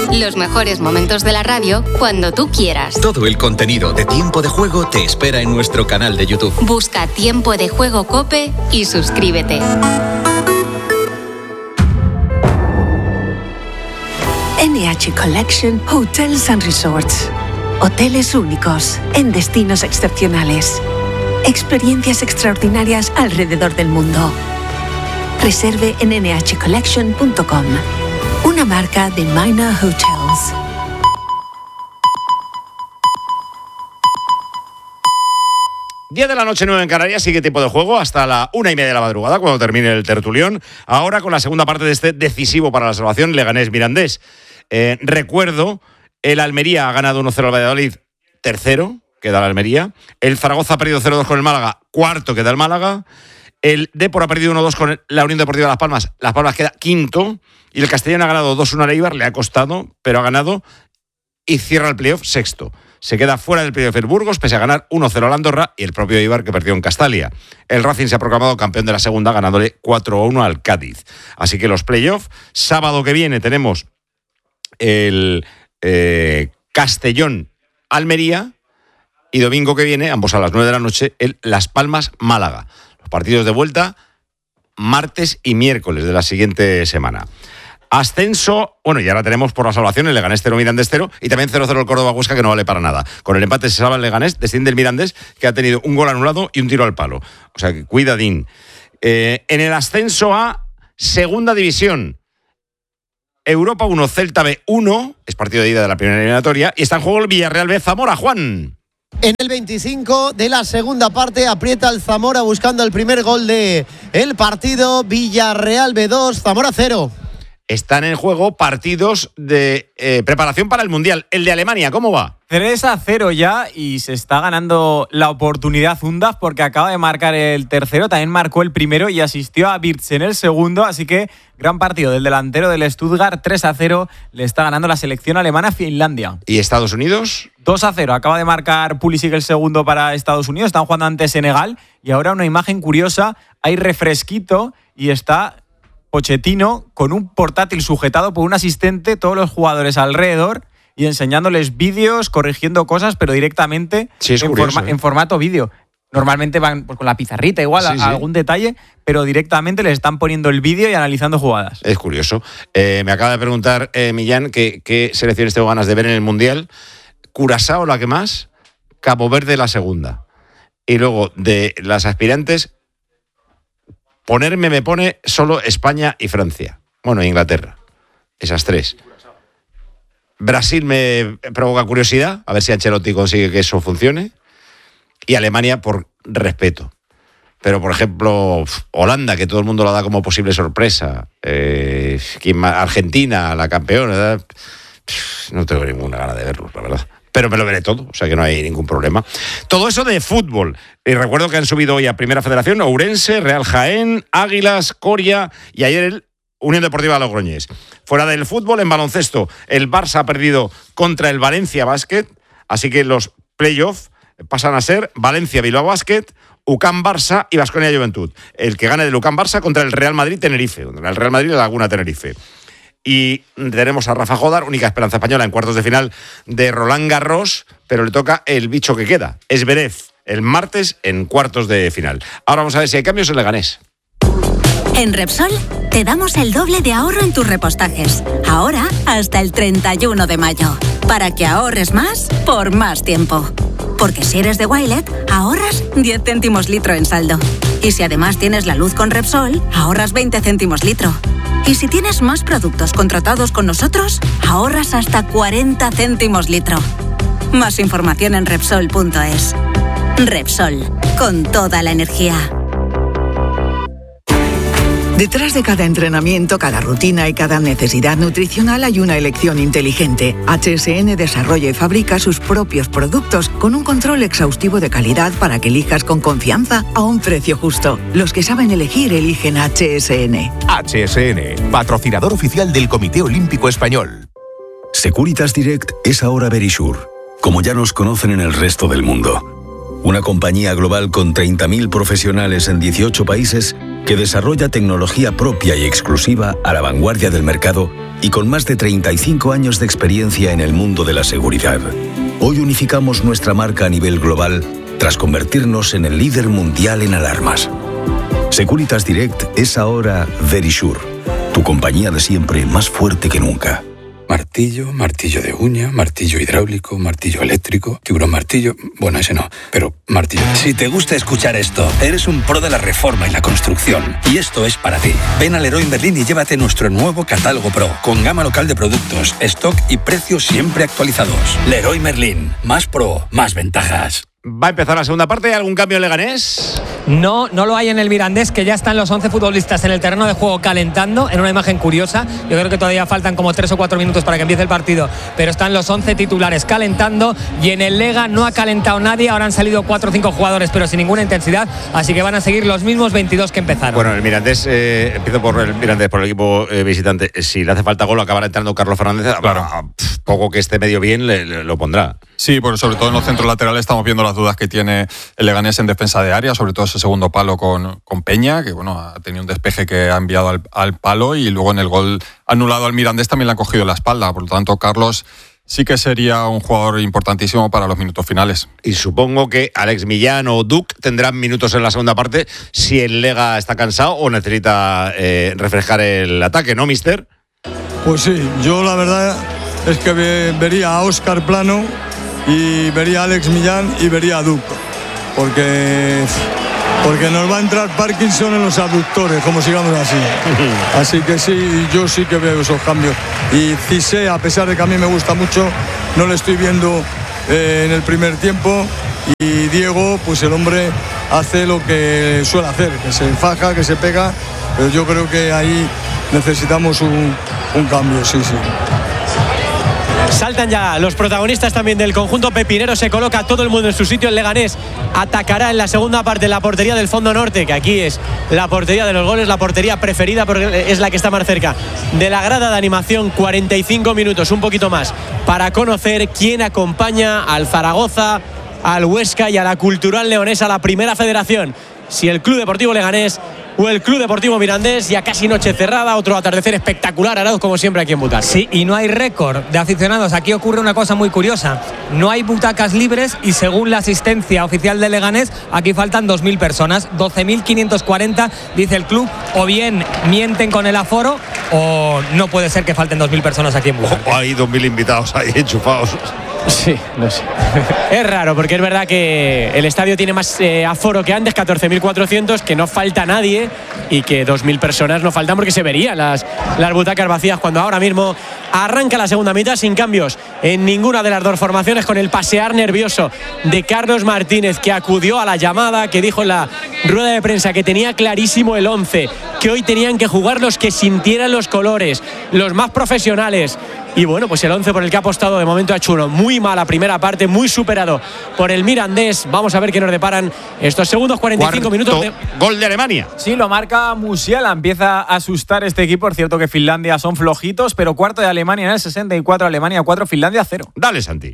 Los mejores momentos de la radio cuando tú quieras. Todo el contenido de Tiempo de Juego te espera en nuestro canal de YouTube. Busca Tiempo de Juego COPE y suscríbete. NH Collection Hotels and Resorts. Hoteles únicos en destinos excepcionales. Experiencias extraordinarias alrededor del mundo. Reserve en nhcollection.com. Una marca de Minor Hotels. Diez de la noche, 9 en Canarias, sigue Tiempo de Juego hasta la 1:30 de la madrugada, cuando termine el tertulión. Ahora con la segunda parte de este decisivo para la salvación, Leganés-Mirandés. Recuerdo, el Almería ha ganado 1-0 al Valladolid, tercero, queda el Almería. El Zaragoza ha perdido 0-2 con el Málaga, cuarto queda el Málaga. El Depor ha perdido 1-2 con la Unión Deportiva Las Palmas. Las Palmas queda quinto. Y el Castellón ha ganado 2-1 al Eibar. Le ha costado, pero ha ganado. Y cierra el playoff sexto. Se queda fuera del playoff el Burgos, pese a ganar 1-0 al Andorra. Y el propio Eibar, que perdió en Castalia. El Racing se ha proclamado campeón de la segunda, ganándole 4-1 al Cádiz. Así que los playoffs. Sábado que viene tenemos el Castellón-Almería. Y domingo que viene, ambos a las 9 de la noche, el Las Palmas-Málaga. Partidos de vuelta martes y miércoles de la siguiente semana. Ascenso, bueno, y ahora tenemos por la salvación el Leganés 0, Mirandés 0 y también 0-0 el Córdoba-Huesca, que no vale para nada. Con el empate se salva el Leganés, desciende el Mirandés, que ha tenido un gol anulado y un tiro al palo. O sea que cuidadín. En el ascenso a Segunda División, Europa 1, Celta B 1, es partido de ida de la primera eliminatoria, y está en juego el Villarreal B Zamora. Juan. En el 25 de la segunda parte aprieta el Zamora buscando el primer gol de el partido. Villarreal B2, Zamora 0. Están en juego partidos de preparación para el Mundial. El de Alemania, ¿cómo va? 3-0 ya, y se está ganando la oportunidad Undaf porque acaba de marcar el tercero, también marcó el primero y asistió a Wirtz en el segundo, así que gran partido del delantero del Stuttgart. 3-0 le está ganando la selección alemana a Finlandia. ¿Y Estados Unidos? 2-0, acaba de marcar Pulisic el segundo para Estados Unidos, están jugando ante Senegal y ahora una imagen curiosa, hay refresquito y está Pochettino con un portátil sujetado por un asistente, todos los jugadores alrededor y enseñándoles vídeos, corrigiendo cosas, pero directamente en formato vídeo. Normalmente van pues, con la pizarrita igual, sí. Algún detalle, pero directamente les están poniendo el vídeo y analizando jugadas. Es curioso. Me acaba de preguntar Millán qué selecciones tengo ganas de ver en el Mundial. Curazao la que más, Cabo Verde la segunda. Y luego de las aspirantes, me pone solo España y Francia. Bueno, Inglaterra. Esas tres. Brasil me provoca curiosidad, a ver si Ancelotti consigue que eso funcione. Y Alemania por respeto. Pero, por ejemplo, Holanda, que todo el mundo lo da como posible sorpresa. Argentina, la campeona. No tengo ninguna gana de verlos, la verdad. Pero me lo veré todo, o sea que no hay ningún problema. Todo eso de fútbol. Y recuerdo que han subido hoy a Primera Federación Ourense, Real Jaén, Águilas, Coria y ayer el Unión Deportiva Logroñés. Fuera del fútbol, en baloncesto, el Barça ha perdido contra el Valencia Basket, así que los playoffs pasan a ser Valencia Bilbao Basket, UCAM Barça y Baskonia Juventud. El que gane del UCAM Barça contra el Real Madrid Tenerife, el Real Madrid Laguna Tenerife. Y tenemos a Rafa Jodar, única esperanza española en cuartos de final de Roland Garros, pero le toca el bicho que queda, Zverev, el martes en cuartos de final. Ahora vamos a ver si hay cambios en Leganés. En Repsol te damos el doble de ahorro en tus repostajes. Ahora hasta el 31 de mayo. Para que ahorres más por más tiempo. Porque si eres de Wilet, ahorras 10 céntimos litro en saldo. Y si además tienes la luz con Repsol, ahorras 20 céntimos litro. Y si tienes más productos contratados con nosotros, ahorras hasta 40 céntimos litro. Más información en Repsol.es. Repsol, con toda la energía. Detrás de cada entrenamiento, cada rutina y cada necesidad nutricional hay una elección inteligente. HSN desarrolla y fabrica sus propios productos con un control exhaustivo de calidad para que elijas con confianza a un precio justo. Los que saben elegir eligen HSN. HSN, patrocinador oficial del Comité Olímpico Español. Securitas Direct es ahora Verisure, como ya nos conocen en el resto del mundo. Una compañía global con 30.000 profesionales en 18 países que desarrolla tecnología propia y exclusiva a la vanguardia del mercado y con más de 35 años de experiencia en el mundo de la seguridad. Hoy unificamos nuestra marca a nivel global tras convertirnos en el líder mundial en alarmas. Securitas Direct es ahora Verisure, tu compañía de siempre más fuerte que nunca. Martillo, martillo de uña, martillo hidráulico, martillo eléctrico, tiburón martillo... Bueno, ese no, pero martillo. Si te gusta escuchar esto, eres un pro de la reforma y la construcción. Y esto es para ti. Ven a Leroy Merlin y llévate nuestro nuevo catálogo Pro, con gama local de productos, stock y precios siempre actualizados. Leroy Merlin, más pro, más ventajas. Va a empezar la segunda parte. ¿Hay algún cambio en Leganés? No lo hay en el Mirandés, que ya están los 11 futbolistas en el terreno de juego calentando, en una imagen curiosa. Yo creo que todavía faltan como 3 o 4 minutos para que empiece el partido, pero están los 11 titulares calentando, y en el Lega no ha calentado nadie. Ahora han salido 4 o 5 jugadores, pero sin ninguna intensidad, así que van a seguir los mismos 22 que empezaron. Bueno, el Mirandés, empiezo por el Mirandés, por el equipo visitante. Si le hace falta gol, acabará entrando Carlos Fernández. Claro. Poco que esté medio bien, lo pondrá. Sí, porque sobre todo en los centros laterales estamos viendo las dudas que tiene el Leganés en defensa de área, sobre todo ese segundo palo con Peña, que bueno, ha tenido un despeje que ha enviado al palo, y luego en el gol anulado al Mirandés también le han cogido la espalda. Por lo tanto, Carlos sí que sería un jugador importantísimo para los minutos finales. Y supongo que Alex Millán o Duc tendrán minutos en la segunda parte si el Lega está cansado o necesita refrescar el ataque, ¿no, mister? Pues sí, yo la verdad es que vería a Óscar Plano y vería a Alex Millán y vería a Duc, porque nos va a entrar Parkinson en los abductores, como sigamos así. Así que sí, yo sí que veo esos cambios. Y Cissé, a pesar de que a mí me gusta mucho, no le estoy viendo en el primer tiempo. Y Diego, pues el hombre hace lo que suele hacer, que se faja, que se pega, pero yo creo que ahí necesitamos un cambio, sí. Saltan ya los protagonistas también del conjunto pepinero, se coloca todo el mundo en su sitio. El Leganés atacará en la segunda parte la portería del fondo norte, que aquí es la portería de los goles, la portería preferida porque es la que está más cerca de la grada de animación. 45 minutos, un poquito más, para conocer quién acompaña al Zaragoza, al Huesca y a la Cultural Leonesa, la Primera Federación. Si el Club Deportivo Leganés o el Club Deportivo Mirandés. Ya casi noche cerrada, otro atardecer espectacular, Arauz, como siempre aquí en Butacas. Sí, y no hay récord de aficionados. Aquí ocurre una cosa muy curiosa. No hay butacas libres y según la asistencia oficial de Leganés, aquí faltan 2.000 personas, 12.540, dice el club. O bien mienten con el aforo o no puede ser que falten 2.000 personas aquí en Butacas. Hay 2.000 invitados ahí enchufados. Sí, no sé. Es raro porque es verdad que el estadio tiene más aforo que antes, 14.400, que no falta nadie y que 2.000 personas no faltan porque se verían las butacas vacías cuando ahora mismo arranca la segunda mitad sin cambios en ninguna de las dos formaciones, con el pasear nervioso de Carlos Martínez, que acudió a la llamada, que dijo en la rueda de prensa que tenía clarísimo el 11, que hoy tenían que jugar los que sintieran los colores, los más profesionales. Y bueno, pues el 11 por el que ha apostado de momento ha hecho uno muy mala primera parte, muy superado por el Mirandés. Vamos a ver qué nos deparan estos segundos 45 minutos. Gol de Alemania. Sí, lo marca Musiala. Empieza a asustar este equipo. Es cierto que Finlandia son flojitos, pero cuarto de Alemania en el 64, Alemania 4, Finlandia 0. Dale, Santi.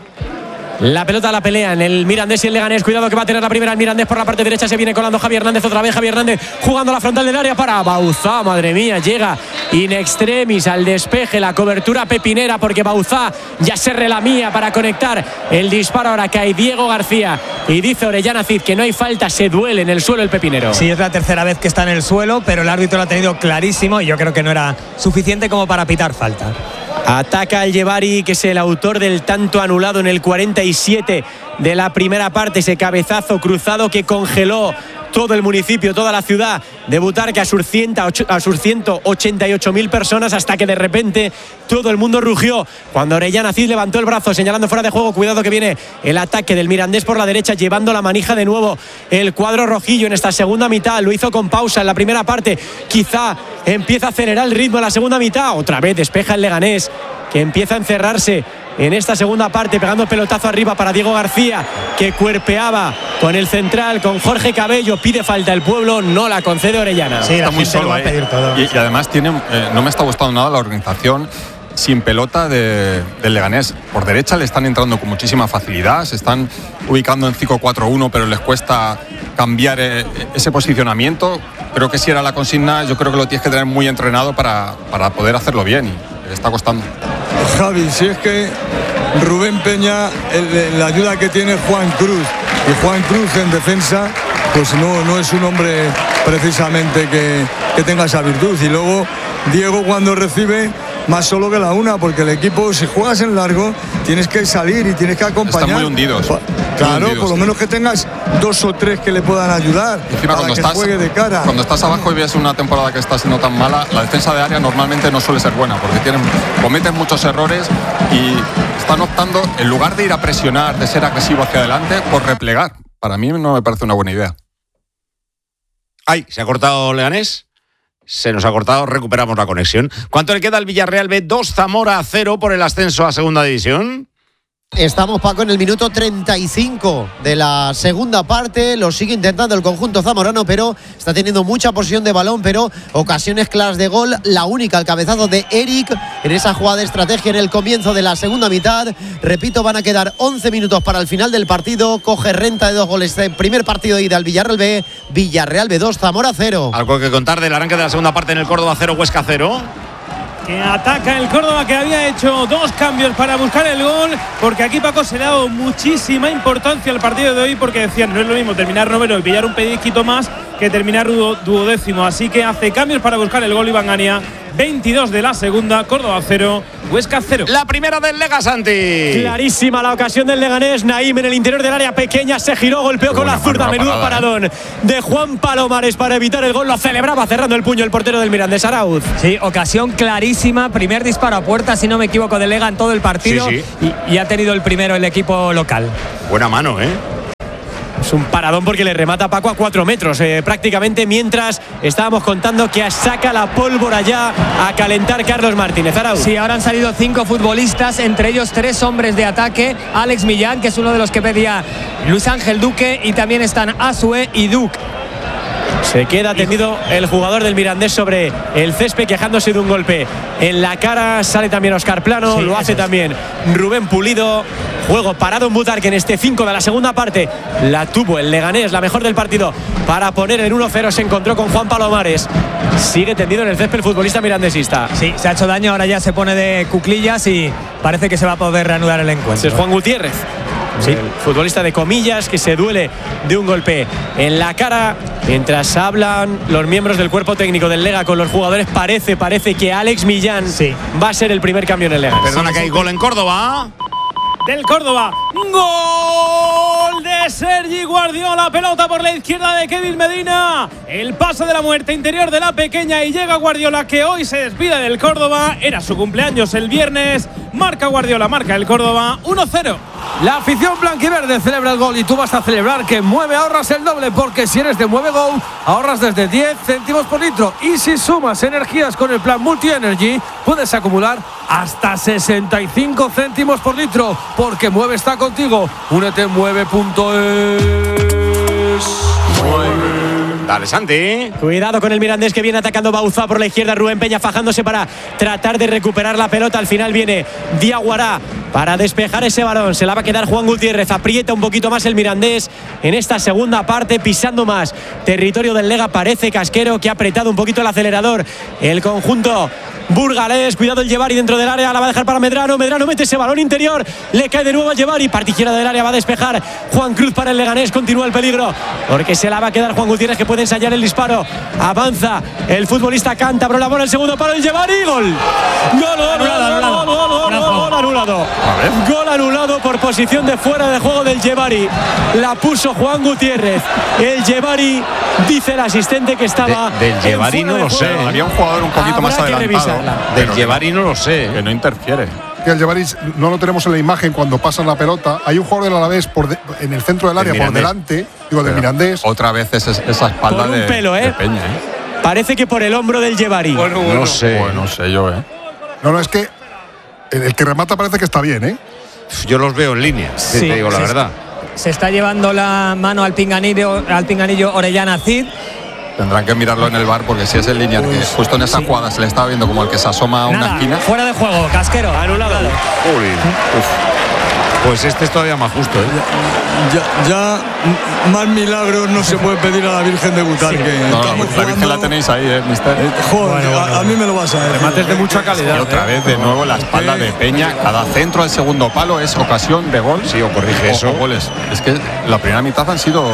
La pelota la pelea en el Mirandés y el Leganés. Cuidado que va a tener la primera el Mirandés por la parte derecha. Se viene colando Javi Hernández otra vez. Javi Hernández jugando la frontal del área para Bauzá. Madre mía, llega in extremis al despeje. La cobertura pepinera porque Bauzá ya se relamía para conectar el disparo. Ahora cae Diego García y dice Orellana Cid que no hay falta. Se duele en el suelo el pepinero. Sí, es la tercera vez que está en el suelo, pero el árbitro lo ha tenido clarísimo y yo creo que no era suficiente como para pitar falta. Ataca el Yevari, que es el autor del tanto anulado en el 47 de la primera parte. Ese cabezazo cruzado que congeló todo el municipio, toda la ciudad de Butarque a sus 188.000 personas, hasta que de repente todo el mundo rugió cuando Orellana Cid levantó el brazo señalando fuera de juego. Cuidado que viene el ataque del Mirandés por la derecha, llevando la manija de nuevo el cuadro rojillo en esta segunda mitad. Lo hizo con pausa en la primera parte, quizá empieza a acelerar el ritmo en la segunda mitad. Otra vez despeja el Leganés, que empieza a encerrarse en esta segunda parte, pegando el pelotazo arriba para Diego García, que cuerpeaba con el central, con Jorge Cabello. Pide falta el Pueblo, no la concede Orellana. Sí, está muy solo, y además tiene, no me está gustando nada la organización. sin pelota del Leganés. Por derecha le están entrando con muchísima facilidad, se están ubicando en 5-4-1, pero les cuesta cambiar ese posicionamiento. Creo que si era la consigna, yo creo que lo tienes que tener muy entrenado para poder hacerlo bien, y le está costando. Javi, si es que Rubén Peña, la ayuda que tiene Juan Cruz, y Juan Cruz en defensa, pues no es un hombre precisamente que tenga esa virtud. Y luego Diego, cuando recibe, más solo que la una, porque el equipo, si juegas en largo, tienes que salir y tienes que acompañar. Están muy hundidos. Claro, por lo menos que tengas 2 o 3 que le puedan ayudar. Encima, para que juegue de cara. Cuando estás abajo y ves una temporada que está siendo tan mala, la defensa de área normalmente no suele ser buena, porque cometen muchos errores y están optando, en lugar de ir a presionar, de ser agresivo hacia adelante, por replegar. Para mí no me parece una buena idea. Ay, ¿se ha cortado Leganés? Se nos ha cortado, recuperamos la conexión. ¿Cuánto le queda al Villarreal B? 2, Zamora 0 por el ascenso a segunda división. Estamos, Paco, en el minuto 35 de la segunda parte. Lo sigue intentando el conjunto zamorano, pero está teniendo mucha posesión de balón, pero ocasiones claras de gol. La única, el cabezazo de Eric en esa jugada de estrategia en el comienzo de la segunda mitad. Repito, van a quedar 11 minutos para el final del partido. Coge renta de 2 goles de primer partido de ida al Villarreal B. Villarreal B 2, Zamora 0. Algo que contar del arranque de la segunda parte en el Córdoba 0, Huesca 0. Que ataca el Córdoba, que había hecho 2 cambios para buscar el gol, porque aquí, Paco, se le ha dado muchísima importancia al partido de hoy, porque decían, no es lo mismo terminar noveno y pillar un pellizquito más que terminar duodécimo, así que hace cambios para buscar el gol Iván Gania. 22 de la segunda, Córdoba 0, Huesca 0. La primera del Lega, Santi. Clarísima la ocasión del Leganés. Naim en el interior del área pequeña se giró, golpeó con la zurda. Menudo paradón de Juan Palomares para evitar el gol. Lo celebraba cerrando el puño el portero del Mirandés, Arauz. Sí, ocasión clarísima. Primer disparo a puerta, si no me equivoco, de Lega en todo el partido. Sí. Y ha tenido el primero el equipo local. Buena mano, ¿eh? Es un paradón porque le remata Paco a 4 metros prácticamente, mientras estábamos contando que saca la pólvora ya a calentar Carlos Martínez. Arauz. Sí, ahora han salido 5 futbolistas, entre ellos 3 hombres de ataque. Alex Millán, que es uno de los que pedía Luis Ángel Duque, y también están Asue y Duque. Se queda tendido el jugador del Mirandés sobre el césped, quejándose de un golpe en la cara. Sale también Óscar Plano, sí, lo hace también Rubén Pulido. Juego parado en Butarque en este 5 de la segunda parte. La tuvo el Leganés, la mejor del partido, para poner el 1-0. Se encontró con Juan Palomares. Sigue tendido en el césped el futbolista mirandesista. Sí, se ha hecho daño, ahora ya se pone de cuclillas y parece que se va a poder reanudar el encuentro. Es Juan Gutiérrez. Sí, el futbolista de Comillas, que se duele de un golpe en la cara. Mientras hablan los miembros del cuerpo técnico del Lega con los jugadores, parece que Alex Millán va a ser el primer cambio en el Lega. Perdona, que hay gol en Córdoba. Del Córdoba, gol de Sergi Guardiola, pelota por la izquierda de Kevin Medina, el paso de la muerte interior de la pequeña, y llega Guardiola, que hoy se despide del Córdoba. Era su cumpleaños el viernes. Marca Guardiola, marca el Córdoba 1-0. La afición blanquiverde celebra el gol, y tú vas a celebrar que Mueve ahorras el doble, porque si eres de Mueve Go ahorras desde 10 céntimos por litro, y si sumas energías con el plan Multi Energy puedes acumular hasta 65 céntimos por litro, porque Mueve está contigo. Únete en mueve.es. Dale, Santi. Cuidado con el Mirandés, que viene atacando Bauzá por la izquierda. Rubén Peña fajándose para tratar de recuperar la pelota. Al final viene Diaguará para despejar ese balón. Se la va a quedar Juan Gutiérrez. Aprieta un poquito más el Mirandés en esta segunda parte, pisando más territorio del Lega. Parece Casquero, que ha apretado un poquito el acelerador el conjunto burgalés. Cuidado el Llevari dentro del área, la va a dejar para Medrano. Medrano mete ese balón interior, le cae de nuevo al Llevari. Parte izquierda del área, va a despejar Juan Cruz para el Leganés. Continúa el peligro, porque se la va a quedar Juan Gutiérrez, que puede ensayar el disparo. Avanza el futbolista cántabro, la bola el segundo palo, el Llevari. Gol anulado. Gol anulado por posición de fuera de juego del Llevari. La puso Juan Gutiérrez. El Llevari, dice el asistente, que estaba del Llevari, no lo sé. Había un jugador un poquito más adelantado. Del Llevari no lo sé. Que no interfiere. Que el Llevari no lo tenemos en la imagen cuando pasan la pelota. Hay un jugador del Alavés en el centro del área, por delante, del Mirandés. Otra vez esa espalda por un pelo, de Peña, Parece que por el hombro del Llevari. No sé. Bueno, no sé yo, No, es que el que remata parece que está bien, Yo los veo en línea, te digo la verdad. Se está llevando la mano al pinganillo Orellana Cid. Tendrán que mirarlo en el VAR porque si es el Linear que justo en esa jugada se le estaba viendo como el que se asoma a una esquina. Fuera de juego, Casquero. Anulado. Pues este es todavía más justo, ¿eh? Ya más milagros no se puede pedir a la Virgen de Butarque. No, la Virgen la tenéis ahí, mister. Joder, a mí me lo vas a decir. Remates de mucha calidad. Y otra vez, de nuevo, la espalda de Peña. Cada centro al segundo palo es ocasión de gol. Sí, o corrige eso. O goles. Es que la primera mitad han sido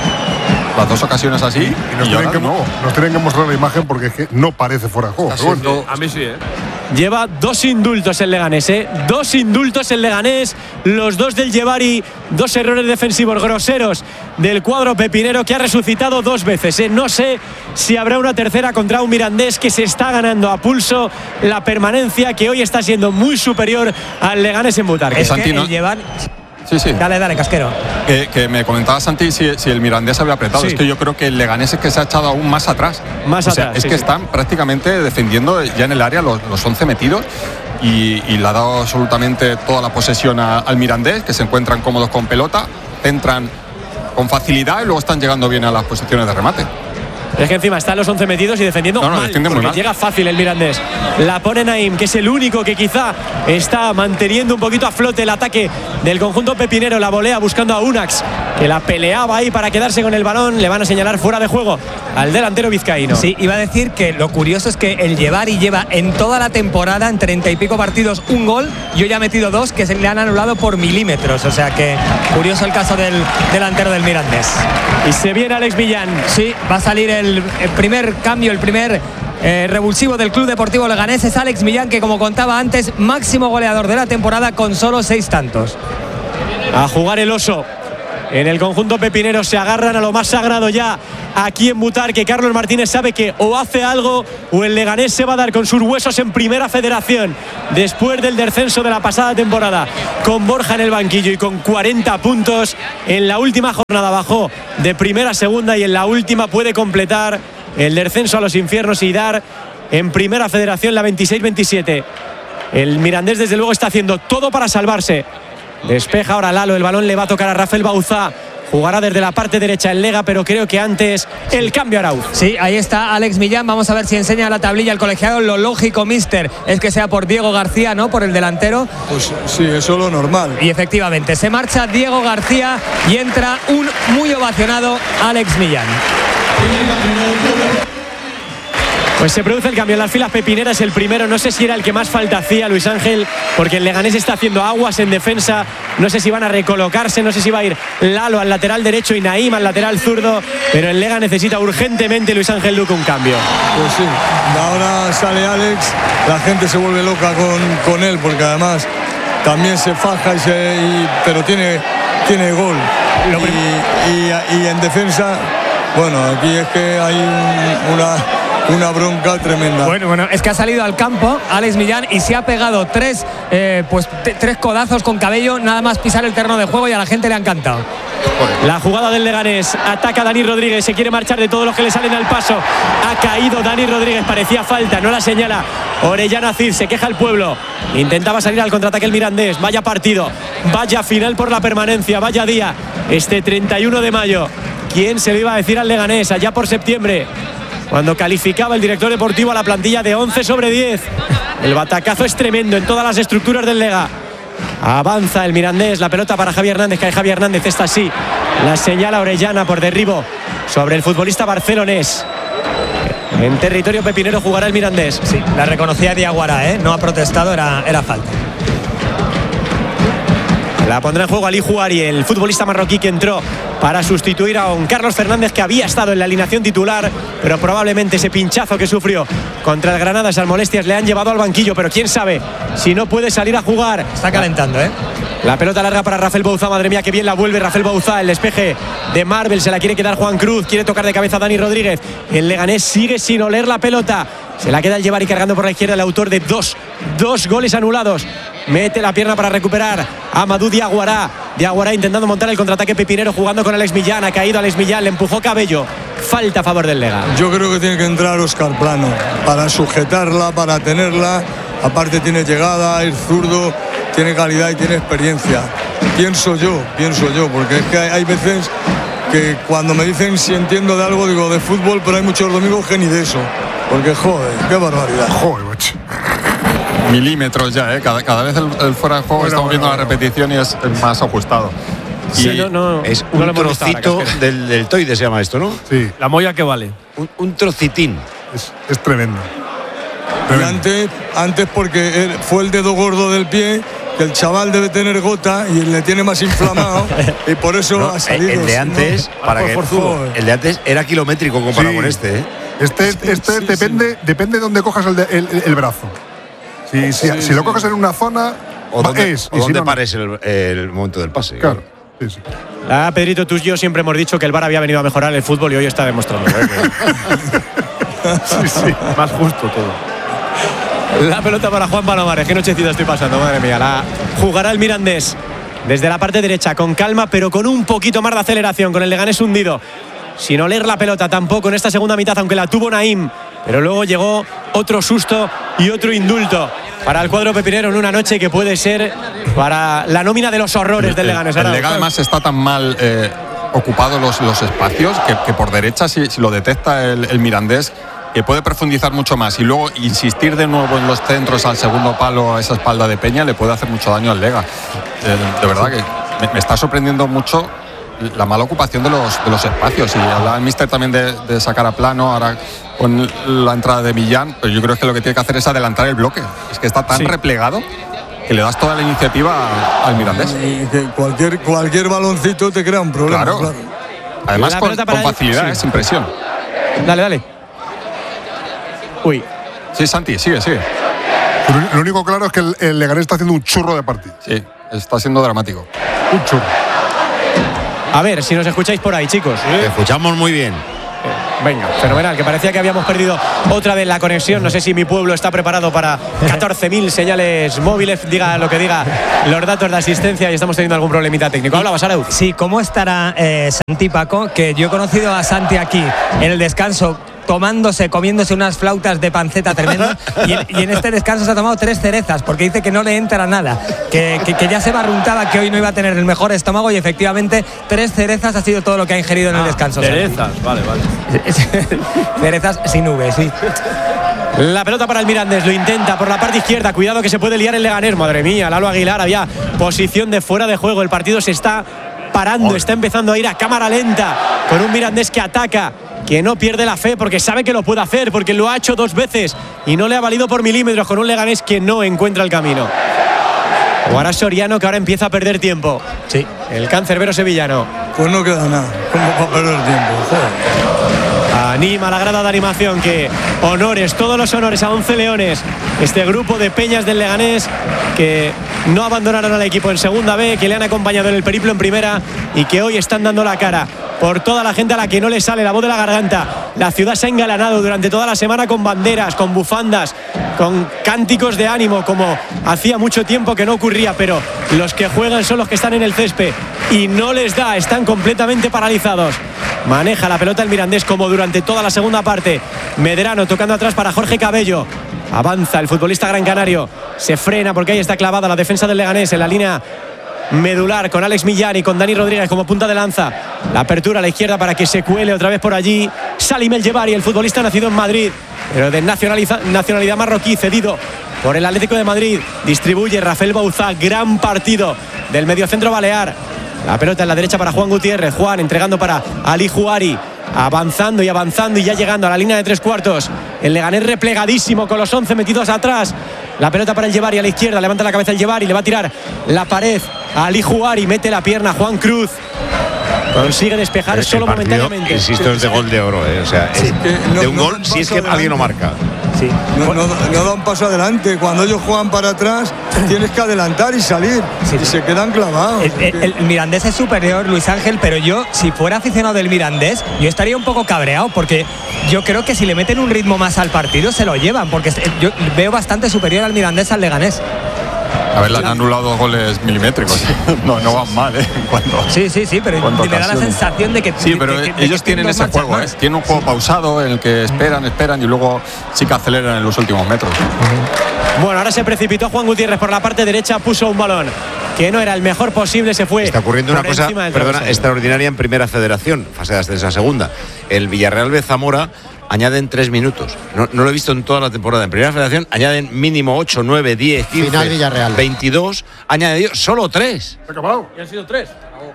las dos ocasiones así. Y nos tienen que mostrar la imagen porque es que no parece fuera de juego. Bueno. A mí sí, ¿eh? Lleva 2 indultos el Leganés, ¿eh? 2 indultos el Leganés, los 2 del Llevari, 2 errores defensivos groseros del cuadro pepinero que ha resucitado 2 veces, ¿eh? No sé si habrá una tercera contra un Mirandés que se está ganando a pulso la permanencia, que hoy está siendo muy superior al Leganés en Butarque. Es que el Llevar... Sí. Dale, Casquero. Que me comentaba Santi si el Mirandés había apretado. Sí. Es que yo creo que el Leganés es que se ha echado aún más atrás. Es que están prácticamente defendiendo ya en el área los 11 metidos y le ha dado absolutamente toda la posesión al Mirandés, que se encuentran cómodos con pelota, entran con facilidad y luego están llegando bien a las posiciones de remate. Es que encima están los 11 metidos y defendiendo mal, porque llega fácil el Mirandés. La pone Naim, que es el único que quizá está manteniendo un poquito a flote el ataque del conjunto pepinero. La volea buscando a Unax, que la peleaba ahí para quedarse con el balón. Le van a señalar fuera de juego al delantero vizcaíno. Sí, iba a decir que lo curioso es que el Llevari lleva en toda la temporada, en 30 y pico partidos, un gol. Y hoy ha metido 2 que se le han anulado por milímetros. O sea que curioso el caso del delantero del Mirandés. Y se viene Alex Millán. Sí, va a salir el primer cambio, el primer revulsivo del Club Deportivo Leganés. Es Alex Millán, que como contaba antes, máximo goleador de la temporada con solo 6 tantos. A jugar el oso. En el conjunto pepinero se agarran a lo más sagrado ya aquí en Butarque. Carlos Martínez sabe que o hace algo o el Leganés se va a dar con sus huesos en Primera Federación después del descenso de la pasada temporada, con Borja en el banquillo y con 40 puntos. En la última jornada bajó de Primera a Segunda y en la última puede completar el descenso a los infiernos y dar en Primera Federación la 26-27. El Mirandés desde luego está haciendo todo para salvarse. Despeja ahora Lalo, el balón le va a tocar a Rafael Bauzá. Jugará desde la parte derecha el Lega, pero creo que antes el cambio Arauz. Sí, ahí está Alex Millán. Vamos a ver si enseña la tablilla el colegiado. Lo lógico, mister, es que sea por Diego García, ¿no? Por el delantero. Pues sí, eso es lo normal. Y efectivamente, se marcha Diego García y entra un muy ovacionado Alex Millán. Pues se produce el cambio en las filas pepineras, el primero, no sé si era el que más falta hacía Luis Ángel, porque el Leganés está haciendo aguas en defensa, no sé si van a recolocarse, no sé si va a ir Lalo al lateral derecho y Naim al lateral zurdo, pero el Lega necesita urgentemente, Luis Ángel Duque, un cambio. Pues sí, ahora sale Alex, la gente se vuelve loca con él, porque además también se faja, pero tiene gol. Y en defensa, bueno, aquí es que hay una bronca tremenda. Bueno, es que ha salido al campo Alex Millán y se ha pegado 3 codazos con Cabello, nada más pisar el terreno de juego, y a la gente le ha encantado. La jugada del Leganés, ataca Dani Rodríguez, se quiere marchar de todos los que le salen al paso. Ha caído Dani Rodríguez, parecía falta, no la señala Orellana Cid, se queja el pueblo. Intentaba salir al contraataque el Mirandés. Vaya partido, vaya final por la permanencia, vaya día, este 31 de mayo. ¿Quién se lo iba a decir al Leganés allá por septiembre, cuando calificaba el director deportivo a la plantilla de 11/10? El batacazo es tremendo en todas las estructuras del Lega. Avanza el Mirandés, la pelota para Javi Hernández, cae Javi Hernández, esta sí, la señala Orellana por derribo sobre el futbolista barcelonés. En territorio pepinero jugará el Mirandés. Sí, la reconocía Diaguara, no ha protestado, era falta. La pondrá en juego Ali Juari, el futbolista marroquí que entró para sustituir a un Carlos Fernández que había estado en la alineación titular, pero probablemente ese pinchazo que sufrió contra el Granada, esas molestias le han llevado al banquillo, pero quién sabe si no puede salir a jugar. Está calentando, La pelota larga para Rafael Bauzá, madre mía, que bien la vuelve Rafael Bauzá, el despeje de Marvel, se la quiere quedar Juan Cruz, quiere tocar de cabeza a Dani Rodríguez. El Leganés sigue sin oler la pelota. Se la queda el Llevari cargando por la izquierda, el autor de dos goles anulados. Mete la pierna para recuperar a Madou Diaguara. Diaguara intentando montar el contraataque pepinero, jugando con Alex Millán. Ha caído Alex Millán, le empujó Cabello. Falta a favor del Lega. Yo creo que tiene que entrar Óscar Plano para sujetarla, para tenerla. Aparte tiene llegada, es zurdo, tiene calidad y tiene experiencia. Pienso yo, porque es que hay veces que cuando me dicen si entiendo de algo, digo de fútbol, pero hay muchos domingos que ni de eso. Porque, joder, qué barbaridad. Joder, macho. Milímetros ya, ¿eh? Cada vez el fuera de juego estamos viendo la repetición y es más ajustado. Sí, es un trocito del deltoide, se llama esto, ¿no? Sí. La molla que vale. Un trocitín. Es tremendo. Y antes porque fue el dedo gordo del pie, que el chaval debe tener gota y le tiene más inflamado y por eso ha salido. El de antes, el de antes era kilométrico comparado con este, ¿eh? Este depende de dónde cojas el brazo. Si lo coges en una zona, o dónde pares el momento del pase. Claro. Sí. Pedrito, tú y yo siempre hemos dicho que el VAR había venido a mejorar el fútbol y hoy está demostrando. Sí. Más justo todo. La pelota para Juan Palomares. Qué nochecita estoy pasando, madre mía. La jugará el Mirandés desde la parte derecha, con calma, pero con un poquito más de aceleración, con el Leganés hundido. Sin oler la pelota tampoco en esta segunda mitad, aunque la tuvo Naim. Pero luego llegó otro susto y otro indulto para el cuadro pepinero en una noche que puede ser para la nómina de los horrores del Leganés. El Leganés además está tan mal ocupado los espacios que por derecha, si lo detecta el Mirandés, que puede profundizar mucho más y luego insistir de nuevo en los centros al segundo palo, a esa espalda de Peña, le puede hacer mucho daño al Lega. De verdad que me está sorprendiendo mucho la mala ocupación de los espacios. Y hablaba el míster también de sacar a plano ahora con la entrada de Millán, pero yo creo que lo que tiene que hacer es adelantar el bloque. Es que está tan replegado que le das toda la iniciativa al Mirandés. Y que cualquier baloncito te crea un problema. Claro. Además con facilidad, sin presión. Dale. Uy. Sí, Santi, sigue. Lo único claro es que el Leganés está haciendo un churro de partido. Sí, está siendo dramático. Un churro. A ver, si nos escucháis por ahí, chicos. Te escuchamos muy bien. Venga, fenomenal, que parecía que habíamos perdido otra vez la conexión. No sé si mi pueblo está preparado para 14.000 señales móviles, diga lo que diga, los datos de asistencia, y estamos teniendo algún problemita técnico. Hablaba Sarauz. Sí, ¿cómo estará Santi, Paco? Que yo he conocido a Santi aquí en el descanso, comiéndose unas flautas de panceta tremenda y en este descanso se ha tomado 3 cerezas porque dice que no le entra nada, que ya se barruntaba que hoy no iba a tener el mejor estómago, y efectivamente 3 cerezas ha sido todo lo que ha ingerido en el descanso. Cerezas, vale. Cerezas sin V, sí. La pelota para el Mirandés, lo intenta por la parte izquierda, cuidado que se puede liar el Leganés, madre mía, Lalo Aguilar, había posición de fuera de juego, el partido se está parando, está empezando a ir a cámara lenta, con un Mirandés que ataca, que no pierde la fe porque sabe que lo puede hacer, porque lo ha hecho 2 veces y no le ha valido por milímetros, con un Leganés que no encuentra el camino. Jugará Soriano, que ahora empieza a perder tiempo. Sí. El cancerbero sevillano. Pues no queda nada, como para perder tiempo. Joder. Anima la grada de animación, que todos los honores a 11 leones, este grupo de peñas del Leganés que no abandonaron al equipo en segunda B, que le han acompañado en el periplo en primera y que hoy están dando la cara por toda la gente a la que no le sale la voz de la garganta. La ciudad se ha engalanado durante toda la semana con banderas, con bufandas, con cánticos de ánimo, como hacía mucho tiempo que no ocurría, pero los que juegan son los que están en el césped y no les da, están completamente paralizados. Maneja la pelota el Mirandés como durante toda la segunda parte. Medrano tocando atrás para Jorge Cabello. Avanza el futbolista gran canario, se frena porque ahí está clavada la defensa del Leganés en la línea medular, con Alex Millán y con Dani Rodríguez como punta de lanza. La apertura a la izquierda para que se cuele otra vez por allí Salim El Jebari, el futbolista nacido en Madrid, pero de nacionalidad marroquí, cedido por el Atlético de Madrid. Distribuye Rafael Bauzá, gran partido del mediocentro balear. La pelota en la derecha para Juan Gutiérrez. Juan entregando para Ali Juari. Avanzando y ya llegando a la línea de 3/4. El Leganés replegadísimo con los 11 metidos atrás. La pelota para el Jebari a la izquierda. Levanta la cabeza el Jebari. Le va a tirar la pared a Ali Juari. Mete la pierna Juan Cruz. Consigue despejar solo momentáneamente. Insisto, es de gol de oro, O sea, es de un gol si es que alguien no marca. Sí. No da un paso adelante. Cuando ellos juegan para atrás, tienes que adelantar y salir. Sí. Y se quedan clavados. El Mirandés es superior, Luis Ángel, pero yo, si fuera aficionado del Mirandés, yo estaría un poco cabreado, porque yo creo que si le meten un ritmo más al partido, se lo llevan, porque yo veo bastante superior al Mirandés al Leganés. A ver, le han anulado 2 goles milimétricos. No van mal, en cuanto. Sí, pero me da la sensación de que. Sí, pero ellos tienen ese juego, ¿eh? Tienen un juego pausado en el que esperan y luego sí que aceleran en los últimos metros. Bueno, ahora se precipitó Juan Gutiérrez por la parte derecha, puso un balón que no era el mejor posible, se fue. Está ocurriendo una cosa, extraordinaria en Primera Federación, fase de ascenso a segunda. El Villarreal B Zamora añaden 3 minutos. No lo he visto en toda la temporada. En Primera Federación añaden mínimo 8, 9, 10, 15, Final Villarreal. 22. Añadido solo 3. Acabado. Y han sido 3.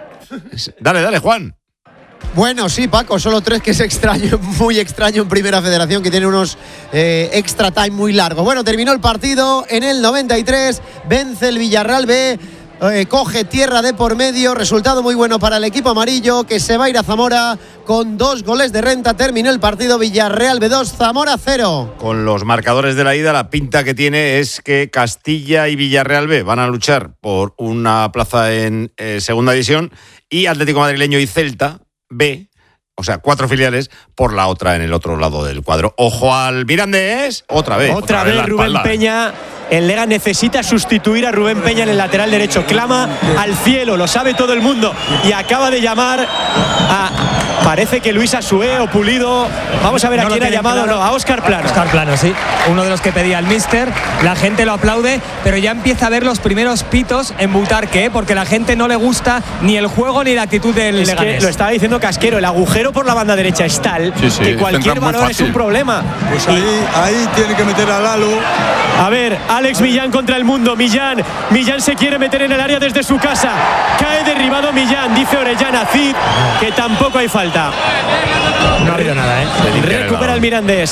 Dale, Juan. Bueno, sí, Paco, solo 3, que es extraño, muy extraño en Primera Federación, que tiene unos extra time muy largos. Bueno, terminó el partido en el 93, vence el Villarreal B, coge tierra de por medio, resultado muy bueno para el equipo amarillo, que se va a ir a Zamora con 2 goles de renta. Terminó el partido, Villarreal B 2, Zamora 0. Con los marcadores de la ida, la pinta que tiene es que Castilla y Villarreal B van a luchar por una plaza en segunda división, y Atlético Madrileño y Celta B, o sea, 4 filiales, por la otra en el otro lado del cuadro. Ojo al Mirandés, otra vez Rubén Peña. El Lega necesita sustituir a Rubén Peña en el lateral derecho. Clama al cielo, lo sabe todo el mundo, y acaba de llamar a, parece que Luis Asué o Pulido. Vamos a ver a quién ha llamado. Claro. No, a Óscar Plano. Óscar Plano, sí. Uno de los que pedía el míster. La gente lo aplaude, pero ya empieza a ver los primeros pitos en Butarque, porque la gente no le gusta ni el juego ni la actitud del Leganés. Lo estaba diciendo Casquero, el agujero por la banda derecha es tal que cualquier balón es un problema. Pues ahí tiene que meter a Lalo. A ver, Alex Millán contra el mundo. Millán se quiere meter en el área desde su casa. Cae derribado Millán, dice Orellana Cid, que tampoco hay falta. No ha habido nada, ¿eh? Recupera el Mirandés.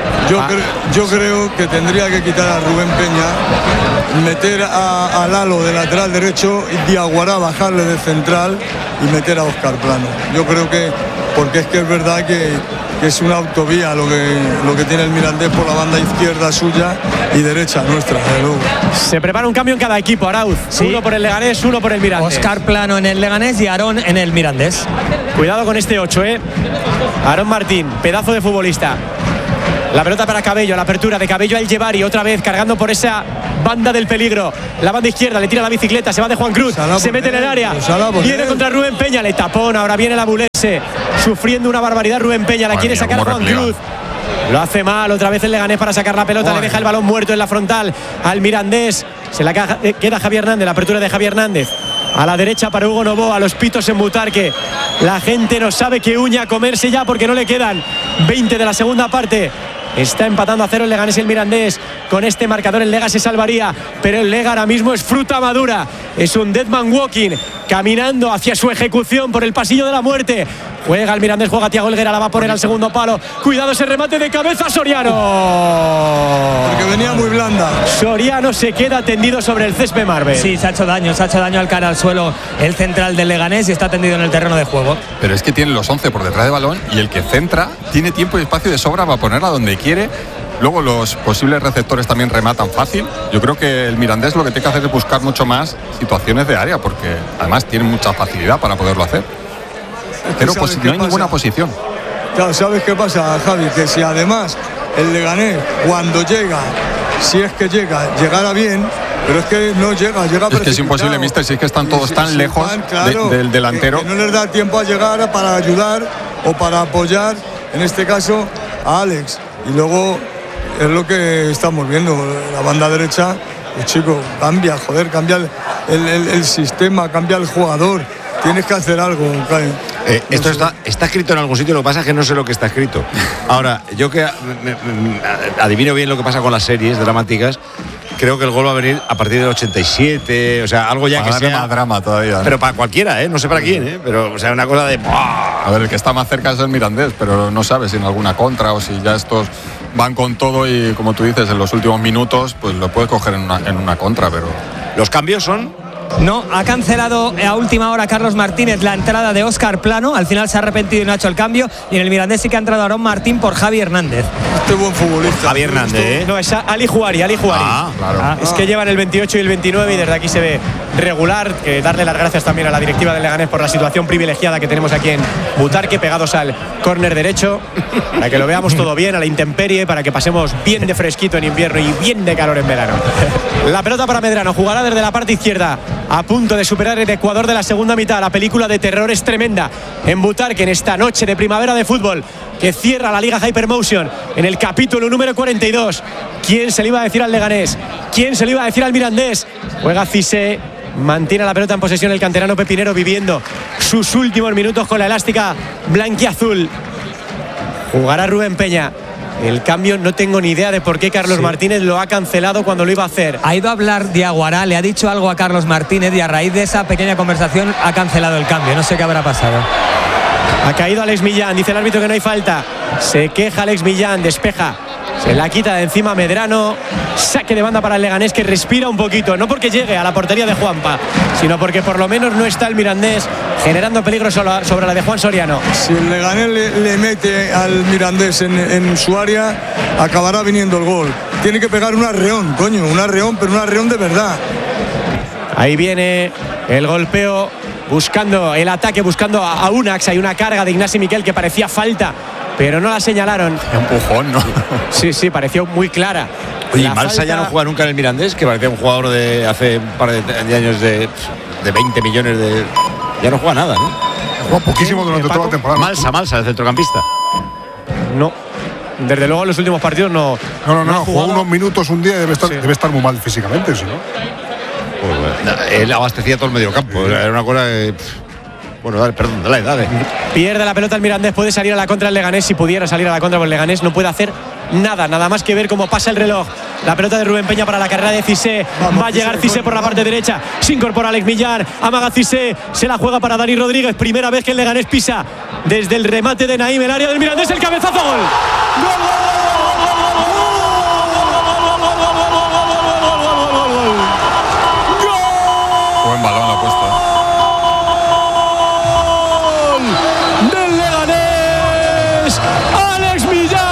Yo creo que tendría que quitar a Rubén Peña, meter a Lalo de lateral derecho y Diaguará bajarle de central y meter a Óscar Plano. Yo creo que, porque es que es verdad que es una autovía lo que tiene el Mirandés por la banda izquierda suya y derecha nuestra, de luego. Se prepara un cambio en cada equipo, Arauz. Sí. Uno por el Leganés, uno por el Mirandés. Óscar Plano en el Leganés y Aarón en el Mirandés. Cuidado con este 8, Aarón Martín, pedazo de futbolista. La pelota para Cabello, la apertura de Cabello al Llevari, otra vez cargando por esa banda del peligro. La banda izquierda, le tira la bicicleta, se va de Juan Cruz, se mete en el área, viene contra Rubén Peña, le tapona, ahora viene la Bulense, sufriendo una barbaridad Rubén Peña, la quiere sacar Juan Cruz. Lo hace mal, otra vez el Leganés para sacar la pelota, le deja el balón muerto en la frontal al Mirandés, se la queda Javier Hernández, la apertura de Javier Hernández. A la derecha para Hugo Novoa, los pitos en Butarque. La gente no sabe qué uña comerse ya porque no le quedan 20 de la segunda parte. Está empatando a 0 el Leganés y el Mirandés. Con este marcador el Lega se salvaría, pero el Lega ahora mismo es fruta madura. Es un dead man walking, caminando hacia su ejecución por el pasillo de la muerte. Juega el Mirandés, juega Thiago Helguera, la va a poner al segundo palo. Cuidado ese remate de cabeza, Soriano. Porque venía muy blanda. Soriano se queda tendido sobre el césped Marvel. Sí, se ha hecho daño al cara al suelo el central del Leganés y está tendido en el terreno de juego. Pero es que tiene los 11 por detrás de balón y el que centra tiene tiempo y espacio de sobra para ponerla donde quiere. Luego los posibles receptores también rematan fácil. Yo creo que el Mirandés lo que tiene que hacer es buscar mucho más situaciones de área, porque además tiene mucha facilidad para poderlo hacer. Pero no hay ninguna posición. Claro, ¿sabes qué pasa, Javi? Que si además el Leganés, cuando llega, si es que llegara bien, pero es que no llega Es que es imposible, mister, si es que están todos tan lejos del delantero. Que no les da tiempo a llegar para ayudar o para apoyar, en este caso, a Alex. Y luego es lo que estamos viendo, la banda derecha, pues chico, cambia el sistema, cambia el jugador. Tienes que hacer algo, esto está escrito en algún sitio, lo que pasa es que no sé lo que está escrito. Ahora, yo que adivino bien lo que pasa con las series dramáticas, creo que el gol va a venir a partir del 87, o sea, algo ya que sea más drama todavía, ¿no? Pero para cualquiera, no sé para quién, pero o sea, una cosa de ¡buah! A ver, el que está más cerca es el Mirandés, pero no sabes si en alguna contra o si ya estos van con todo y, como tú dices, en los últimos minutos, pues lo puedes coger en una contra, pero los cambios son No, ha cancelado a última hora Carlos Martínez la entrada de Óscar Plano. Al final se ha arrepentido y no ha hecho el cambio. Y en el Mirandés sí que ha entrado Aarón Martín por Javi Hernández. Este buen futbolista. Javi Hernández, ¿eh? No, es Ali Juari. Claro. Es que llevan el 28 y el 29 y desde aquí se ve regular. Que darle las gracias también a la directiva del Leganés por la situación privilegiada que tenemos aquí en Butarque, pegados al córner derecho, para que lo veamos todo bien, a la intemperie, para que pasemos bien de fresquito en invierno y bien de calor en verano. La pelota para Medrano, jugará desde la parte izquierda, a punto de superar el Ecuador de la segunda mitad. La película de terror es tremenda en Butarque en esta noche de primavera de fútbol que cierra la Liga Hypermotion en el capítulo número 42. ¿Quién se le iba a decir al Leganés? ¿Quién se le iba a decir al Mirandés? Juega Cissé, mantiene la pelota en posesión el canterano pepinero, viviendo sus últimos minutos con la elástica blanquiazul. Jugará Rubén Peña. El cambio no tengo ni idea de por qué Carlos Martínez lo ha cancelado cuando lo iba a hacer. Ha ido a hablar Diaguará, le ha dicho algo a Carlos Martínez y a raíz de esa pequeña conversación ha cancelado el cambio. No sé qué habrá pasado. Ha caído Alex Millán, dice el árbitro que no hay falta. Se queja Alex Millán, despeja. Se la quita de encima Medrano. Saque de banda para el Leganés, que respira un poquito. No porque llegue a la portería de Juanpa, sino porque por lo menos no está el Mirandés generando peligro sobre la de Juan Soriano. Si el Leganés le mete al Mirandés en su área, acabará viniendo el gol. Tiene que pegar un arreón, coño, un arreón, pero un arreón de verdad. Ahí viene el golpeo, buscando el ataque, buscando a Unax. Hay una carga de Ignasi Miquel que parecía falta, pero no la señalaron. Empujón, ¿no? Sí, pareció muy clara. Oye, Malsa ya no juega nunca en el Mirandés, que parecía un jugador de hace un par de años de 20 millones de... Ya no juega nada, ¿no? Juega poquísimo durante toda la temporada. Malsa, el centrocampista. No. Desde luego en los últimos partidos no. No, jugó unos minutos un día y debe estar muy mal físicamente, ¿sí, no? Pues, él abastecía todo el mediocampo. Era una cosa que... Bueno, dale, dale. Pierde la pelota el Mirandés, puede salir a la contra el Leganés. Si pudiera salir a la contra, pues el Leganés no puede hacer nada más que ver cómo pasa el reloj. La pelota de Rubén Peña para la carrera de Cissé. Va a llegar Cissé por la parte derecha. Se incorpora Alex Millán. Amaga Cissé. Se la juega para Dani Rodríguez. Primera vez que el Leganés pisa desde el remate de Naim, el área del Mirandés. El cabezazo, gol. Buen balón la ha puesto. Del Leganés, Alex Millán.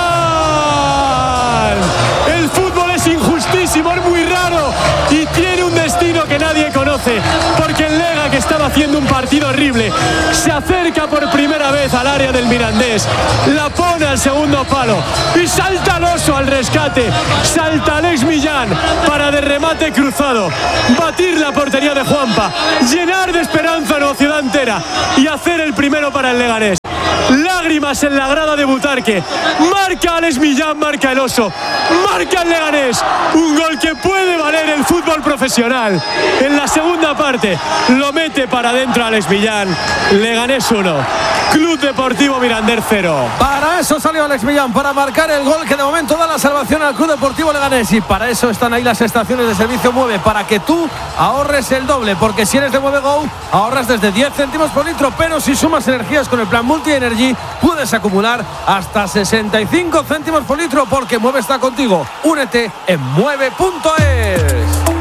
El fútbol es injustísimo, es muy raro y tiene un destino que nadie conoce, porque el Lega, que estaba haciendo un partido horrible, se acerca por primera vez al área del Mirandés, la pone al segundo palo y salta al oso al rescate. Salta Alex Millán para de remate cruzado batir la portería de Juanpa, llenar de esperanza a la ciudad entera y hacer el primero para el Leganés. Lágrimas en la grada de Butarque. Marca Alex Millán, marca el oso, marca el Leganés. Un gol que puede valer el fútbol profesional. En la segunda parte lo mete para adentro Alex Millán. Leganés 1, Club Deportivo Mirandés 0. Para eso salió Alex Millán, para marcar el gol que de momento da la salvación al Club Deportivo Leganés. Y para eso están ahí las estaciones de servicio Mueve, para que tú ahorres el doble, porque si eres de Mueve Go ahorras desde 10 céntimos por litro, pero si sumas energías con el plan Multi Energy puedes acumular hasta 65 céntimos por litro, porque Mueve está contigo. Únete en mueve.es.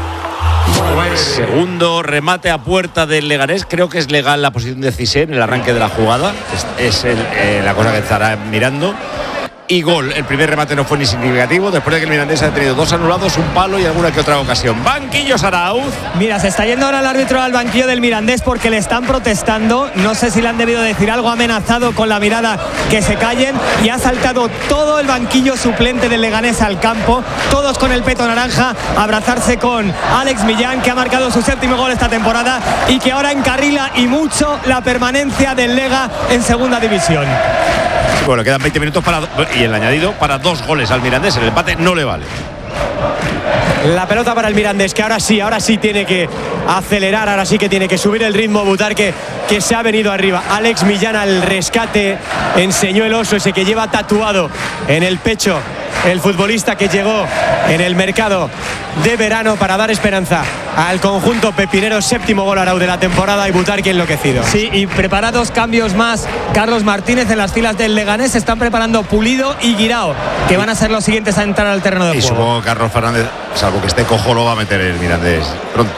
Segundo remate a puerta del Leganés. Creo que es legal la posición de Cissé en el arranque de la jugada. Es la cosa que estará mirando. Y gol. El primer remate no fue ni significativo, después de que el Mirandés ha tenido 2 anulados, un palo y alguna que otra ocasión. Banquillos Arauz. Mira, se está yendo ahora el árbitro al banquillo del Mirandés porque le están protestando. No sé si le han debido decir algo, amenazado con la mirada que se callen, y ha saltado todo el banquillo suplente del Leganés al campo, todos con el peto naranja, a abrazarse con Alex Millán, que ha marcado su 7º gol esta temporada y que ahora encarrila y mucho la permanencia del Lega en segunda división. Bueno, quedan 20 minutos y el añadido para 2 goles al Mirandés. El empate no le vale. La pelota para el Mirandés, que ahora sí tiene que acelerar, ahora sí que tiene que subir el ritmo. Butarque, que se ha venido arriba. Alex Millán al rescate, enseñó el oso, ese que lleva tatuado en el pecho el futbolista que llegó en el mercado de verano para dar esperanza al conjunto pepinero. 7º gol Arau de la temporada y Butarque enloquecido. Sí, y prepara 2 cambios más Carlos Martínez en las filas del Leganés. Se están preparando Pulido y Guirao, que van a ser los siguientes a entrar al terreno de juego. Y supongo que Carlos Fernández, salvo que esté cojo, lo va a meter el Mirandés pronto.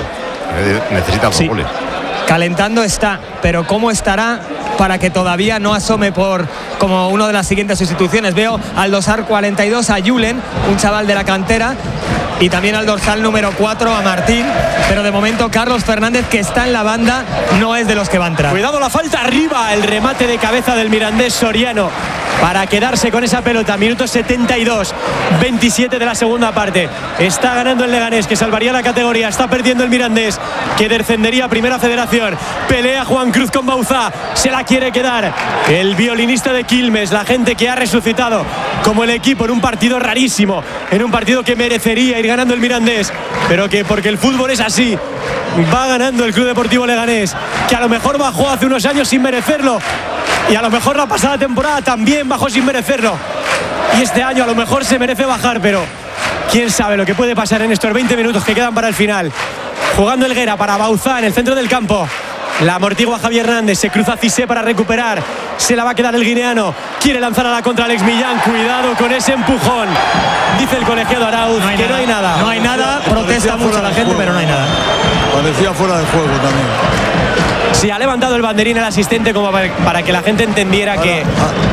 Necesita dos goles. Calentando está, pero ¿cómo estará para que todavía no asome como una de las siguientes sustituciones? Veo al dorsal 42 a Julen, un chaval de la cantera, y también al dorsal número 4 a Martín, pero de momento Carlos Fernández, que está en la banda, no es de los que va a entrar. Cuidado la falta arriba, el remate de cabeza del Mirandés Soriano para quedarse con esa pelota. Minuto 72, 27 de la segunda parte. Está ganando el Leganés, que salvaría la categoría. Está perdiendo el Mirandés, que descendería a Primera Federación. Pelea Juan Cruz con Bauzá, se la quiere quedar el violinista de Quilmes, la gente que ha resucitado como el equipo en un partido rarísimo, en un partido que merecería ir ganando el Mirandés, pero que porque el fútbol es así, va ganando el Club Deportivo Leganés, que a lo mejor bajó hace unos años sin merecerlo, y a lo mejor la pasada temporada también bajó sin merecerlo, y este año a lo mejor se merece bajar, pero quién sabe lo que puede pasar en estos 20 minutos que quedan para el final. Jugando Helguera para Bauzá en el centro del campo. La amortigua Javier Hernández, se cruza Cissé para recuperar, se la va a quedar el guineano, quiere lanzar a la contra Alex Millán, cuidado con ese empujón, dice el colegiado Arauz, que no hay nada. No hay nada, protesta mucho la gente, pero no hay nada. Parecía fuera de juego también. Sí, ha levantado el banderín el asistente como para que la gente entendiera que...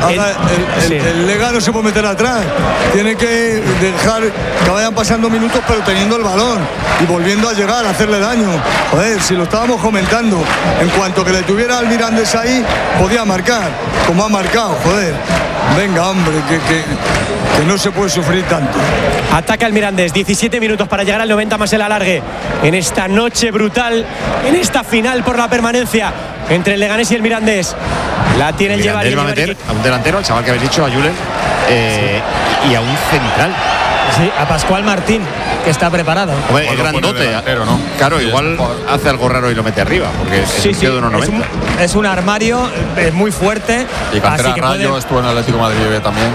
El Legano se puede meter atrás. Tiene que dejar que vayan pasando minutos, pero teniendo el balón y volviendo a llegar, a hacerle daño. Joder, si lo estábamos comentando, en cuanto que le tuviera al Mirandés ahí, podía marcar, como ha marcado, joder. Venga, hombre, que no se puede sufrir tanto. Ataca el Mirandés, 17 minutos para llegar al 90 más el alargue. En esta noche brutal, en esta final por la permanencia entre el Leganés y el Mirandés. La tiene el Llevar. Va a meter a un delantero, al chaval que habéis dicho, a Julen, y a un central. Sí, a Pascual Martín, que está preparado. Hombre, es grandote, delantero, ¿no? Claro, igual hace algo raro y lo mete arriba, porque es un tío de unos 90. Es un armario, es muy fuerte. Y cantera Rayo, estuvo en el Atlético de Madrid también.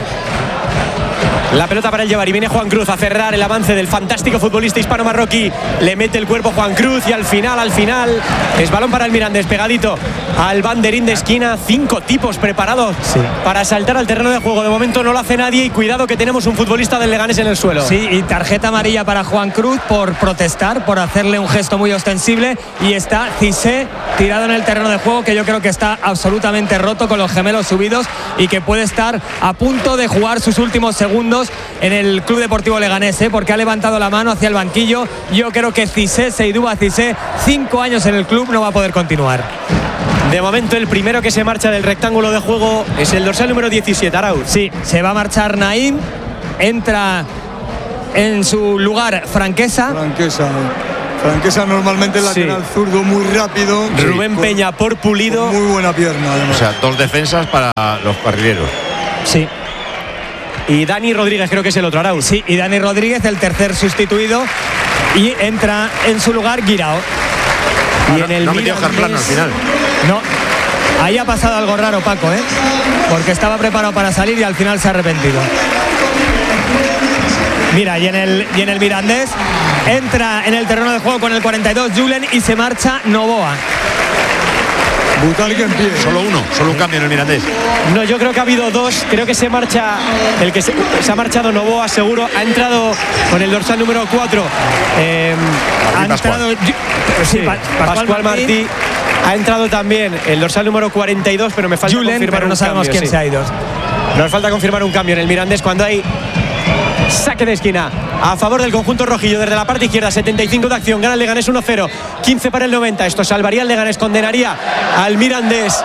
La pelota para el Llevar y viene Juan Cruz a cerrar el avance del fantástico futbolista hispano-marroquí. Le mete el cuerpo Juan Cruz y al final es balón para el Mirandés, pegadito al banderín de esquina. 5 tipos preparados para saltar al terreno de juego. De momento no lo hace nadie y cuidado que tenemos un futbolista del Leganés en el suelo. Sí, y tarjeta amarilla para Juan Cruz por protestar, por hacerle un gesto muy ostensible, y está Cissé tirado en el terreno de juego, que yo creo que está absolutamente roto, con los gemelos subidos, y que puede estar a punto de jugar sus últimos segundos en el Club Deportivo Leganés, porque ha levantado la mano hacia el banquillo. Yo creo que Cissé, Seydouba Cissé, 5 años en el club, no va a poder continuar. De momento el primero que se marcha del rectángulo de juego es el dorsal número 17, Arauz. Sí, se va a marchar Naim, entra en su lugar Franquesa. Franquesa normalmente lateral zurdo, muy rápido. Rubén Peña por Pulido. Muy buena pierna, además. O sea, 2 defensas para los carrileros. Sí. Y Dani Rodríguez creo que es el otro, Arauz. Sí, y Dani Rodríguez, el tercer sustituido, y entra en su lugar Guirao. Y en el no metió Jarplano al final. No, ahí ha pasado algo raro, Paco, porque estaba preparado para salir y al final se ha arrepentido. Mira, y en el Mirandés entra en el terreno de juego con el 42 Julen y se marcha Novoa. Butalque en pie. Solo un cambio en el Mirandés. No, yo creo que ha habido 2. Creo que se marcha el que se ha marchado Novoa, seguro. Ha entrado con el dorsal número 4. Ha entrado Pascual Martí. Ha entrado también el dorsal número 42, pero me falta Julen, confirmar pero no sabemos quién se ha ido. Nos falta confirmar un cambio en el Mirandés cuando hay saque de esquina a favor del conjunto rojillo desde la parte izquierda. 75 de acción, gana el Leganés 1-0, 15 para el 90. Esto salvaría el Leganés, condenaría al Mirandés,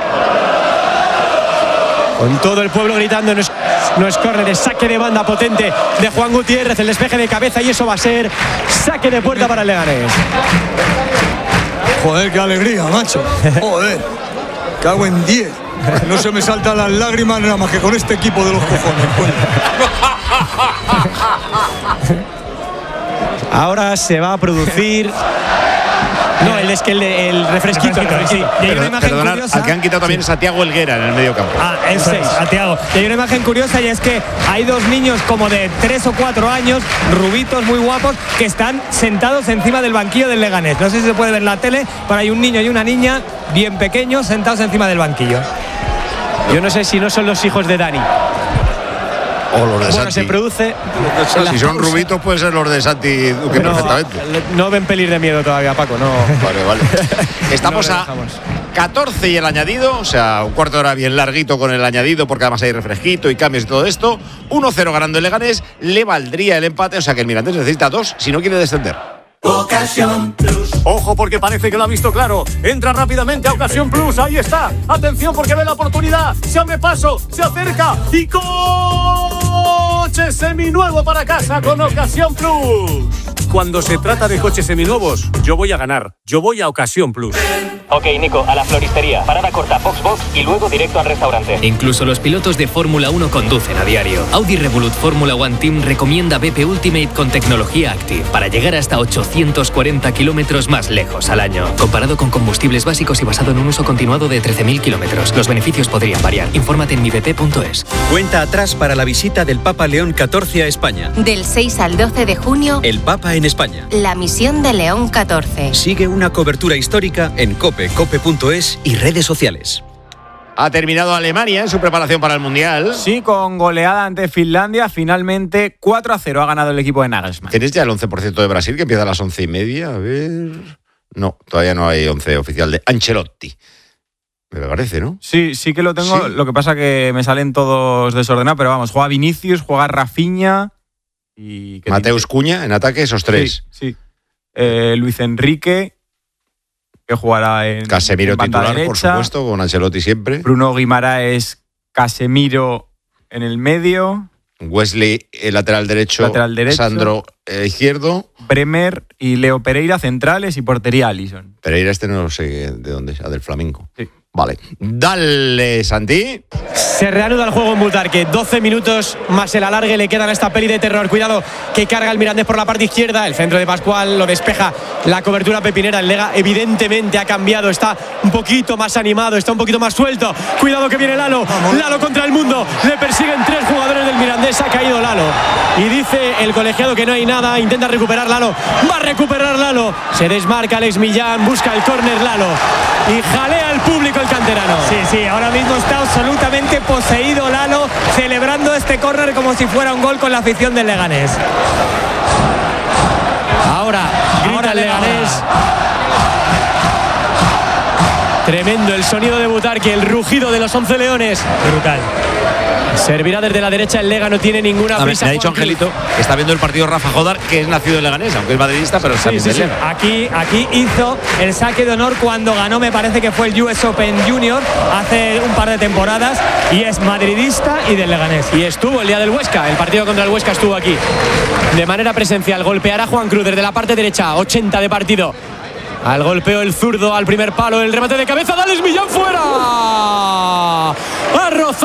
con todo el pueblo gritando. No es córner, es saque de banda potente de Juan Gutiérrez, el despeje de cabeza, y eso va a ser saque de puerta para el Leganés. Joder, qué alegría, macho. Joder, cago en 10. No se me saltan las lágrimas nada más que con este equipo de los cojones. Ahora se va a producir. No, el refresquito. Sí. Y hay una imagen curiosa. Al que han quitado también es a Thiago Helguera en el medio campo. El 6, a Thiago. Y hay una imagen curiosa, y es que hay 2 niños como de 3 o 4 años, rubitos muy guapos, que están sentados encima del banquillo del Leganés. No sé si se puede ver en la tele, pero hay un niño y una niña bien pequeños sentados encima del banquillo. Yo no sé si no son los hijos de Dani. O los de bueno, Santi. se produce. Si son rubitos, pueden ser los de Santi Duque perfectamente. No ven pelis de miedo todavía, Paco, no. Vale. Estamos a 14 y el añadido, o sea, un cuarto de hora bien larguito con el añadido, porque además hay refresquito y cambios y todo esto. 1-0 ganando el Leganés, le valdría el empate, o sea que el Mirandés necesita 2 si no quiere descender. Ocasión Plus. Ojo, porque parece que lo ha visto claro. Entra rápidamente a Ocasión Plus. Ahí está. Atención, porque ve la oportunidad. Se abre paso, se acerca y coche seminuevo para casa con Ocasión Plus. Cuando se trata de coches seminuevos, yo voy a ganar. Yo voy a Ocasión Plus. Ok, Nico, a la floristería. Parada corta, Foxbox y luego directo al restaurante. Incluso los pilotos de Fórmula 1 conducen a diario. Audi Revolut Fórmula One Team recomienda BP Ultimate con tecnología Active para llegar hasta 840 kilómetros más lejos al año. Comparado con combustibles básicos y basado en un uso continuado de 13.000 kilómetros. Los beneficios podrían variar. Infórmate en mibp.es. Cuenta atrás para la visita del Papa León XIV a España. Del 6 al 12 de junio, El Papa en España. la misión de León XIV. Sigue una cobertura histórica en cope.es y redes sociales. Ha terminado Alemania en su preparación para el Mundial. Sí, con goleada ante Finlandia. Finalmente 4-0 ha ganado el equipo de Nagelsmann. ¿Tienes ya el 11% de Brasil que empieza a las 11:30? A ver. No, todavía no hay 11 oficial de Ancelotti. Me parece, ¿no? Sí que lo tengo. Sí. Lo que pasa que me salen todos desordenados, pero vamos, juega Vinicius, juega Rafinha y... Mateus Cunha en ataque, esos tres. Sí. Luis Enrique, que jugará en Casemiro en banda titular, derecha. por supuesto, con Ancelotti siempre. Bruno Guimaraes, Casemiro en el medio. Wesley, el lateral derecho. Sandro, izquierdo. Bremer y Leo Pereira, centrales, y portería Alisson. Pereira no sé de dónde es, del Flamengo. Sí. Vale. Dale, Santi. Se reanuda el juego en Butarque. 12 minutos más el alargue le quedan a esta peli de terror. Cuidado que carga el Mirandés por la parte izquierda. El centro de Pascual lo despeja. La cobertura pepinera. El Lega evidentemente ha cambiado. Está un poquito más animado. Está un poquito más suelto. Cuidado que viene Lalo. Lalo contra el mundo. Le persiguen 3 jugadores del Mirandés. Ha caído Lalo. Y dice el colegiado que no hay nada. Intenta recuperar Lalo. Va a recuperar Lalo. Se desmarca Alex Millán. Busca el córner Lalo. Y jalea al público el canterano. Sí, ahora mismo está absolutamente poseído Lalo, celebrando este córner como si fuera un gol con la afición del Leganés. Ahora grita el Leganés. Tremendo el sonido de Butarque, el rugido de los 11 leones. Brutal. Servirá desde la derecha el Lega, no tiene ninguna prisa. Me ha dicho Angelito que está viendo el partido Rafa Jodar, que es nacido en Leganés, aunque es madridista, pero está sí. Aquí hizo el saque de honor cuando ganó, me parece que fue el US Open Junior hace un par de temporadas, y es madridista y del Leganés. Y estuvo el día del Huesca, el partido contra el Huesca estuvo aquí. De manera presencial, golpeará Juan Cruz desde la parte derecha, 80 de partido. Al golpeo el zurdo, al primer palo, el remate de cabeza, Alex Millán fuera. Ha rozado